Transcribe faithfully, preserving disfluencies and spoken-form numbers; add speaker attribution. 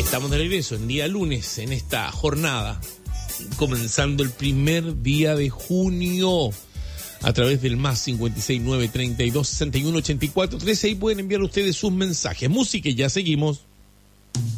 Speaker 1: Estamos de regreso en día lunes, en esta jornada, comenzando el primer día de junio, a través del más cincuenta y seis, nueve, treinta y dos, sesenta y uno, ochenta y cuatro, trece. Ahí pueden enviar ustedes sus mensajes. Música y ya seguimos.